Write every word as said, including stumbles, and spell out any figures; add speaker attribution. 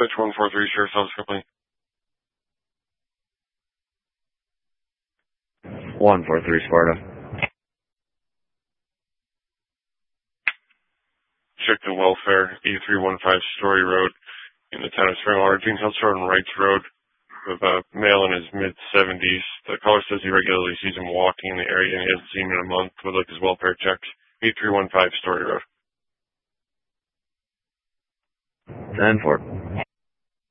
Speaker 1: Switch one four three, Sheriff's Office Company.
Speaker 2: one four three, Sparta.
Speaker 1: Chicken Welfare, E three one five Story Road, in the town of Spring Water, between Hillstar and Wrights Road, with a male in his mid-seventies. The caller says he regularly sees him walking in the area and he hasn't seen him in a month. Would like his welfare checked. E three one five Story Road.
Speaker 2: ten four.